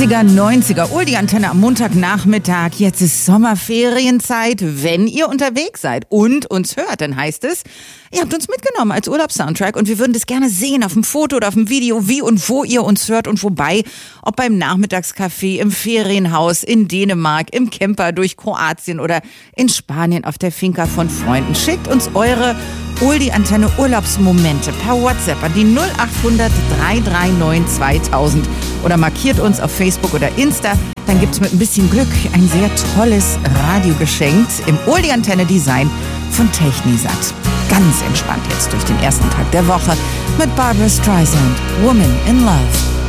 80er, 90er, die Antenne am Montagnachmittag. Jetzt ist Sommerferienzeit, wenn ihr unterwegs seid und uns hört, dann heißt es, ihr habt uns mitgenommen als Urlaubssoundtrack und wir würden das gerne sehen auf dem Foto oder auf dem Video, wie und wo ihr uns hört und wobei, ob beim Nachmittagscafé, im Ferienhaus, in Dänemark, im Camper durch Kroatien oder in Spanien auf der Finca von Freunden. Schickt uns eure Antenne Urlaubsmomente per WhatsApp an die 0800 339 2000 oder markiert uns auf Facebook oder Insta. Dann gibt's mit ein bisschen Glück ein sehr tolles Radiogeschenk im Antenne Design von Technisat. Ganz entspannt jetzt durch den ersten Tag der Woche mit Barbra Streisand, Woman in Love.